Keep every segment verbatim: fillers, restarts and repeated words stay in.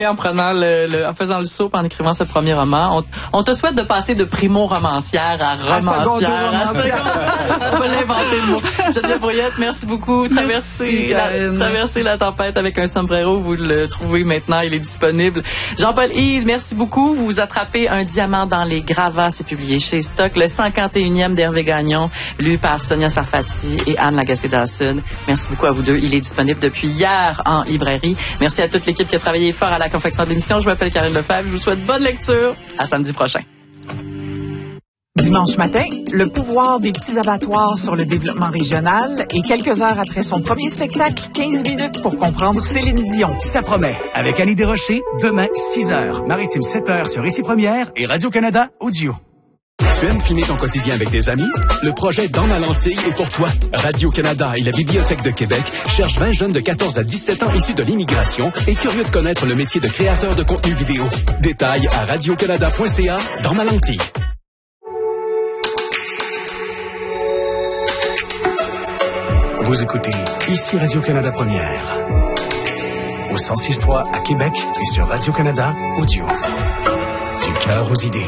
En prenant le, le, en faisant le saut, en écrivant ce premier roman. On, on te souhaite de passer de primo-romancière à romancière. À secondo-romancière. On va l'inventer le mot. Geneviève Brouillette, merci beaucoup. Traverser la, traverser la tempête avec un sombrero, vous le trouvez maintenant, il est disponible. Jean-Paul Yves, merci beaucoup. Vous attrapez un diamant dans les gravats, c'est publié chez Stock. Le cinquante et unième d'Hervé Gagnon, lu par Sonia Sarfati et Anne Lagacé-Dawson. Merci beaucoup à vous deux. Il est disponible depuis hier en librairie. Merci à toute l'équipe qui a travaillé fort à la confection de l'émission. Je m'appelle Karine Lefebvre. Je vous souhaite bonne lecture. À samedi prochain. Dimanche matin, le pouvoir des petits abattoirs sur le développement régional et quelques heures après son premier spectacle, quinze minutes pour comprendre Céline Dion. Ça promet. Avec Annie Desrochers, demain, six heures. Maritime, sept heures sur Ici Première et Radio-Canada Audio. Tu aimes filmer ton quotidien avec des amis? Le projet Dans ma lentille est pour toi. Radio-Canada et la Bibliothèque de Québec cherchent vingt jeunes de quatorze à dix-sept ans issus de l'immigration et curieux de connaître le métier de créateur de contenu vidéo. Détails à radio canada point c a. Dans ma lentille. Vous écoutez Ici Radio-Canada Première. Au cent six point trois à Québec et sur Radio-Canada Audio. Du cœur aux idées.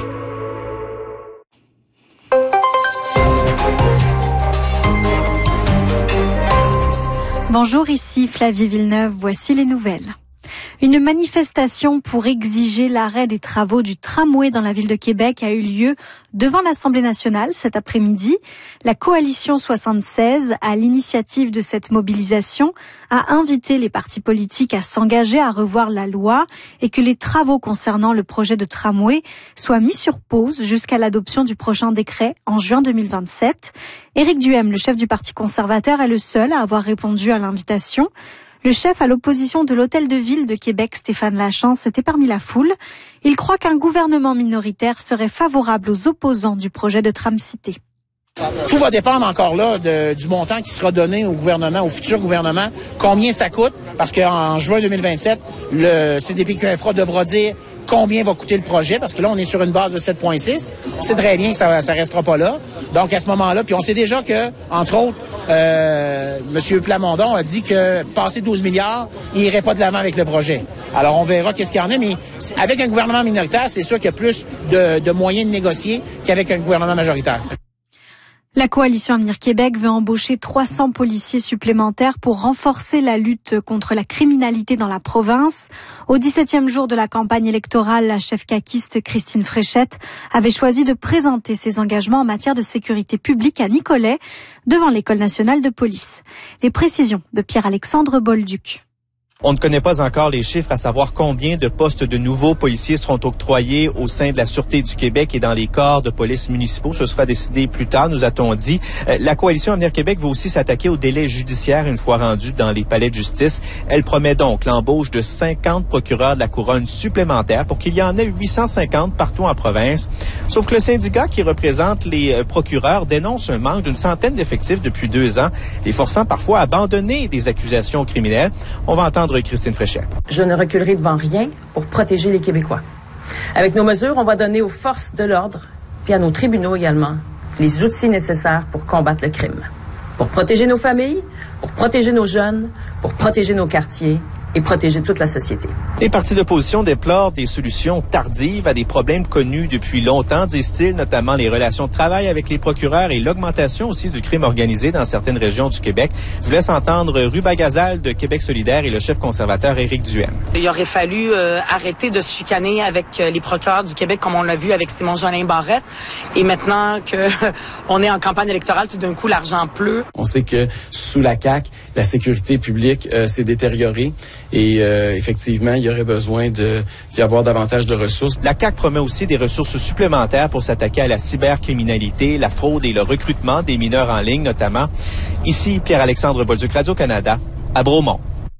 Bonjour, ici Flavie Villeneuve, voici les nouvelles. Une manifestation pour exiger l'arrêt des travaux du tramway dans la ville de Québec a eu lieu devant l'Assemblée nationale cet après-midi. La coalition soixante-seize, à l'initiative de cette mobilisation, a invité les partis politiques à s'engager à revoir la loi et que les travaux concernant le projet de tramway soient mis sur pause jusqu'à l'adoption du prochain décret en juin deux mille vingt-sept. Éric Duhem, le chef du Parti conservateur, est le seul à avoir répondu à l'invitation. Le chef à l'opposition de l'Hôtel de Ville de Québec, Stéphane Lachance, était parmi la foule. Il croit qu'un gouvernement minoritaire serait favorable aux opposants du projet de Tram-Cité. Tout va dépendre encore là de, du montant qui sera donné au gouvernement, au futur gouvernement, combien ça coûte, parce qu'en juin deux mille vingt-sept, le C D P Q Infra devra dire combien va coûter le projet, parce que là, on est sur une base de sept virgule six. On sait très bien que ça ne restera pas là. Donc, à ce moment-là, puis on sait déjà que, entre autres, euh, M. Plamondon a dit que, passé douze milliards, il n'irait pas de l'avant avec le projet. Alors, on verra qu'est-ce qu'il y en a, mais avec un gouvernement minoritaire, c'est sûr qu'il y a plus de, de moyens de négocier qu'avec un gouvernement majoritaire. La coalition Avenir Québec veut embaucher trois cents policiers supplémentaires pour renforcer la lutte contre la criminalité dans la province. Au dix-septième jour de la campagne électorale, la chef caquiste Christine Fréchette avait choisi de présenter ses engagements en matière de sécurité publique à Nicolet, devant l'École nationale de police. Les précisions de Pierre-Alexandre Bolduc. On ne connaît pas encore les chiffres à savoir combien de postes de nouveaux policiers seront octroyés au sein de la Sûreté du Québec et dans les corps de police municipaux. Ce sera décidé plus tard, nous a-t-on dit. Euh, la Coalition Avenir Québec va aussi s'attaquer aux délais judiciaires une fois rendus dans les palais de justice. Elle promet donc l'embauche de cinquante procureurs de la couronne supplémentaires pour qu'il y en ait huit cent cinquante partout en province. Sauf que le syndicat qui représente les procureurs dénonce un manque d'une centaine d'effectifs depuis deux ans, les forçant parfois à abandonner des accusations criminelles. On va entendre Christine Fréchette. Je ne reculerai devant rien pour protéger les Québécois. Avec nos mesures, on va donner aux forces de l'ordre, puis à nos tribunaux également, les outils nécessaires pour combattre le crime. Pour protéger nos familles, pour protéger nos jeunes, pour protéger nos quartiers et protéger toute la société. Les partis d'opposition déplorent des solutions tardives à des problèmes connus depuis longtemps, disent-ils, notamment les relations de travail avec les procureurs et l'augmentation aussi du crime organisé dans certaines régions du Québec. Je vous laisse entendre Ruba Gazal de Québec solidaire et le chef conservateur Éric Duhem. Il aurait fallu euh, arrêter de se chicaner avec euh, les procureurs du Québec comme on l'a vu avec Simon-Jolin Barrette. Et maintenant que on est en campagne électorale, tout d'un coup, l'argent pleut. On sait que sous la C A Q, la sécurité publique euh, s'est détériorée. Et euh, effectivement, il y aurait besoin de, d'y avoir davantage de ressources. La C A Q promet aussi des ressources supplémentaires pour s'attaquer à la cybercriminalité, la fraude et le recrutement des mineurs en ligne notamment. Ici, Pierre-Alexandre Bolduc, Radio-Canada, à Bromont.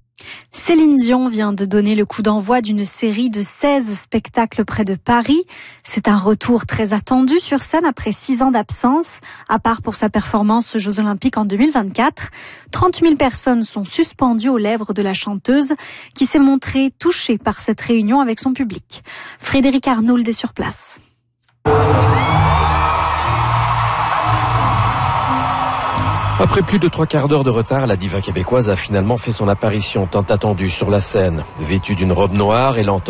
Céline Dion vient de donner le coup d'envoi d'une série de seize spectacles près de Paris. C'est un retour très attendu sur scène après six ans d'absence, à part pour sa performance aux Jeux Olympiques en deux mille vingt-quatre. trente mille personnes sont suspendues aux lèvres de la chanteuse qui s'est montrée touchée par cette réunion avec son public. Frédéric Arnould est sur place. Après plus de trois quarts d'heure de retard, la diva québécoise a finalement fait son apparition tant attendue sur la scène. Vêtue d'une robe noire, elle entend